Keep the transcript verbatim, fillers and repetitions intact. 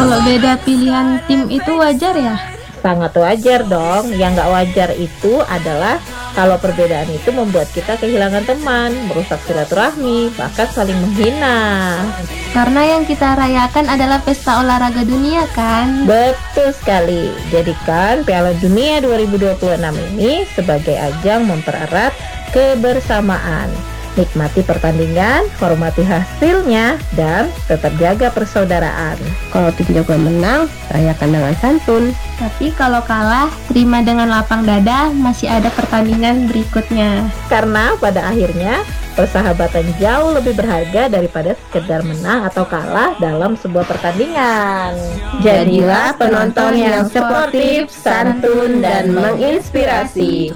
Kalau beda pilihan tim itu wajar ya? Sangat wajar dong. Yang nggak wajar itu adalah kalau perbedaan itu membuat kita kehilangan teman, merusak silaturahmi, bahkan saling menghina. Karena yang kita rayakan adalah pesta olahraga dunia kan? Betul sekali. Jadikan Piala Dunia dua ribu dua puluh enam ini sebagai ajang mempererat kebersamaan. Nikmati pertandingan, hormati hasilnya, dan tetap jaga persaudaraan. Kalau tim jago menang, rayakan dengan santun. Tapi kalau kalah, terima dengan lapang dada, masih ada pertandingan berikutnya. Karena pada akhirnya, persahabatan jauh lebih berharga daripada sekedar menang atau kalah dalam sebuah pertandingan. Jadilah penonton yang sportif, santun, dan menginspirasi.